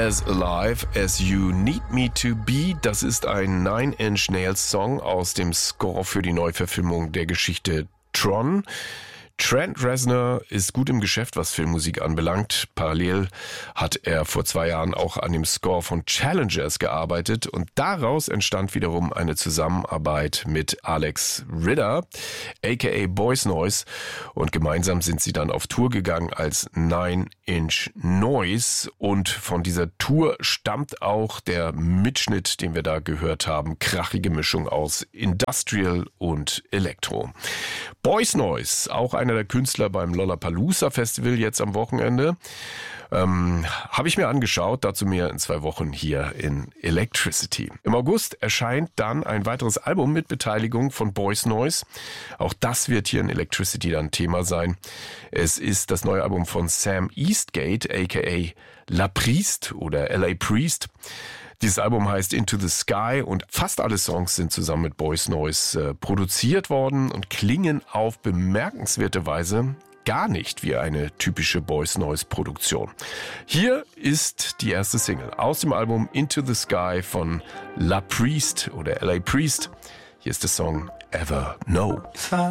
As Alive as You Need Me to Be. Das ist ein Nine Inch Nails Song aus dem Score für die Neuverfilmung der Geschichte Tron. Trent Reznor ist gut im Geschäft, was Filmmusik anbelangt. Parallel hat er vor 2 Jahren auch an dem Score von Challengers gearbeitet und daraus entstand wiederum eine Zusammenarbeit mit Alex Ritter, aka Boys Noise, und gemeinsam sind sie dann auf Tour gegangen als Nine Inch Noise und von dieser Tour stammt auch der Mitschnitt, den wir da gehört haben, krachige Mischung aus Industrial und Elektro. Boys Noise, auch einer der Künstler beim Lollapalooza Festival jetzt am Wochenende. Habe ich mir angeschaut, dazu mehr in 2 Wochen hier in Electricity. Im August erscheint dann ein weiteres Album mit Beteiligung von Boys Noise. Auch das wird hier in Electricity dann Thema sein. Es ist das neue Album von Sam Eastgate, aka La Priest oder L.A. Priest. Dieses Album heißt Into the Sky und fast alle Songs sind zusammen mit Boys Noise produziert worden und klingen auf bemerkenswerte Weise gar nicht wie eine typische Boys Noise Produktion. Hier ist die erste Single aus dem Album Into the Sky von La Priest oder L.A. Priest. Hier ist der Song Ever Know.